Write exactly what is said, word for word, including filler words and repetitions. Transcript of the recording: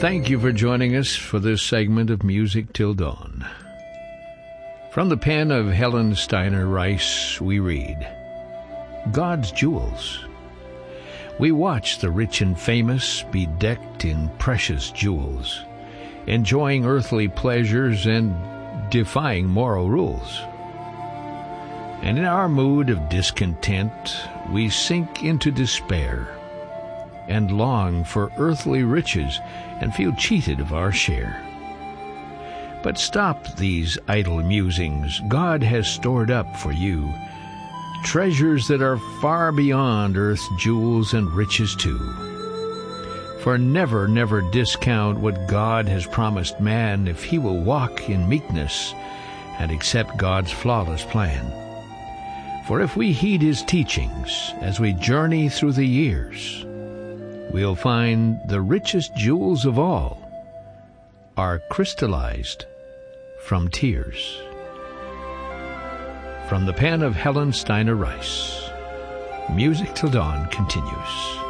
Thank you for joining us for this segment of Music Till Dawn. From the pen of Helen Steiner Rice, we read, God's Jewels. We watch the rich and famous be decked in precious jewels, enjoying earthly pleasures and defying moral rules. And in our mood of discontent, we sink into despair and long for earthly riches and feel cheated of our share. But stop these idle musings. God has stored up for you treasures that are far beyond earth's jewels and riches too. For never, never discount what God has promised man if he will walk in meekness and accept God's flawless plan. For if we heed his teachings as we journey through the years, we'll find the richest jewels of all are crystallized from tears. From the pen of Helen Steiner Rice, Music Till Dawn continues.